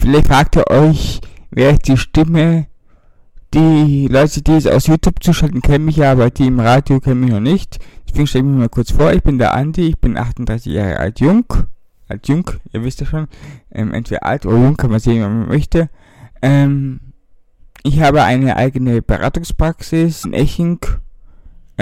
Vielleicht fragt ihr euch, wer ist die Stimme? Die Leute, die es aus YouTube zuschalten, kennen mich ja, aber die im Radio kennen mich noch nicht. Deswegen stelle ich mich mal kurz vor. Ich bin der Andi, ich bin 38 Jahre alt, jung, ihr wisst ja schon. Entweder alt oder jung, kann man sehen, wenn man möchte. Ich habe eine eigene Beratungspraxis in Eching